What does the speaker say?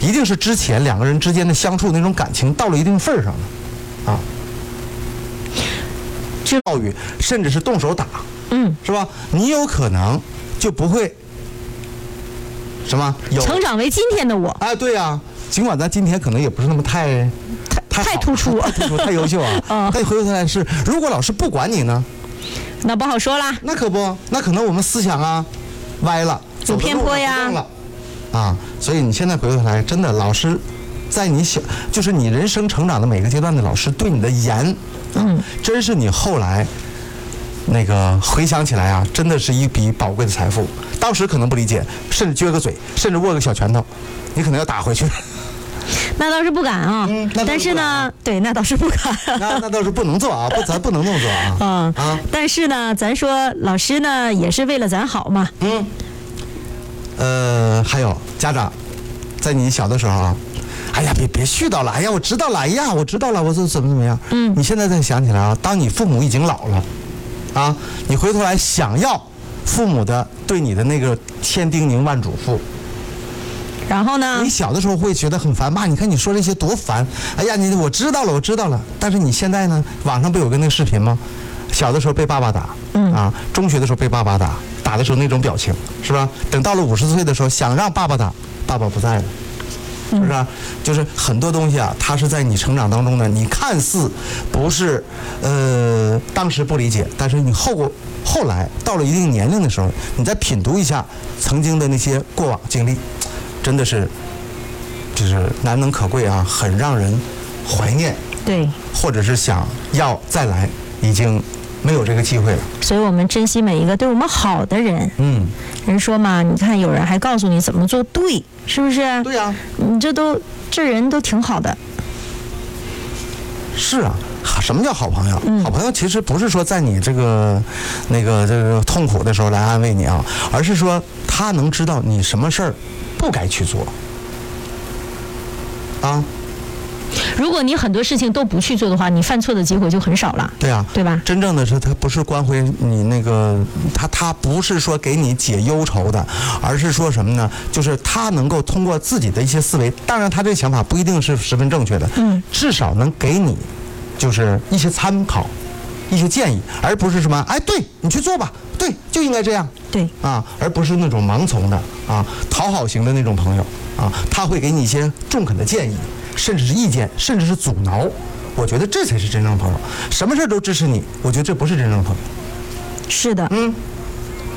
一定是之前两个人之间的相处那种感情到了一定份儿上了，啊，教育甚至是动手打，是吧？你有可能就不会什么成长为今天的我。 哎，对呀，尽管咱今天可能也不是那么太突出， 太优秀啊。但回过头来是，如果老师不管你呢？ 那不好说啦。 那可不，那可能我们思想啊歪了， 有偏颇呀。 啊，所以你现在回过头来，真的老师，在你就是你人生成长的每个阶段的老师对你的严，真是你后来那个回想起来啊，真的是一笔宝贵的财富。当时可能不理解，甚至撅个嘴，甚至握个小拳头，你可能要打回去。 那倒是不敢啊，但是呢，对，那倒是不敢。 那倒是不能做啊，咱不能这么做啊。 但是呢，咱说老师呢也是为了咱好嘛。 还有家长，在你小的时候啊，哎呀，别絮叨了，哎呀，我知道了，哎呀，我知道了，我怎么样？你现在再想起来啊，当你父母已经老了，啊，你回头来想要父母的对你的那个千叮咛万嘱咐。 然后呢？ 你小的时候会觉得很烦，妈，你看你说这些多烦！哎呀，我知道了。但是你现在呢？网上不有个那个视频吗？小的时候被爸爸打，中学的时候被爸爸打的时候那种表情，是吧？等到了50岁的时候，想让爸爸打，爸爸不在了，是不是？就是很多东西啊，它是在你成长当中呢，你看似不是当时不理解，但是你后来到了一定年龄的时候，你再品读一下曾经的那些过往经历。真的是，就是难能可贵啊，很让人怀念。 对， 或者是想要再来，已经没有这个机会了。 所以我们珍惜每一个对我们好的人。人说嘛，你看有人还告诉你怎么做对，是不是？ 对呀， 你这人都挺好的。 是啊。什么叫好朋友？好朋友其实不是说在你这个痛苦的时候来安慰你啊，而是说他能知道你什么事儿不该去做啊。 如果你很多事情都不去做的话，你犯错的机会就很少了。 对啊， 对吧？ 真正的是他不是关怀你那个，他不是说给你解忧愁的，而是说什么呢？就是他能够通过自己的一些思维，当然他这个想法不一定是十分正确的，至少能给你。就是一些参考，一些建议，而不是什么，哎，对你去做吧，对，就应该这样， 对啊，而不是那种盲从的啊，讨好型的那种朋友啊，他会给你一些中肯的建议，甚至是意见，甚至是阻挠。我觉得这才是真正的朋友，什么事都支持你，我觉得这不是真正的朋友。 是的，